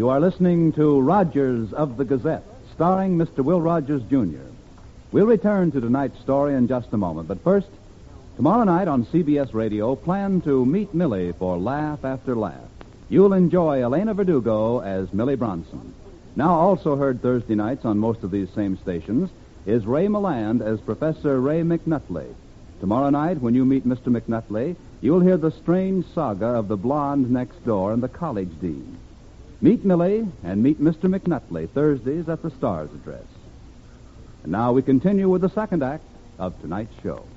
You are listening to Rogers of the Gazette, starring Mr. Will Rogers, Jr. We'll return to tonight's story in just a moment, but first, tomorrow night on CBS Radio, plan to meet Millie for Laugh After Laugh. You'll enjoy Elena Verdugo as Millie Bronson. Now also heard Thursday nights on most of these same stations is Ray Milland as Professor Ray McNutley. Tomorrow night, when you meet Mr. McNutley, you'll hear the strange saga of the blonde next door and the college dean. Meet Millie and meet Mr. McNutley Thursdays at the Star's address. And now we continue with the second act of tonight's show.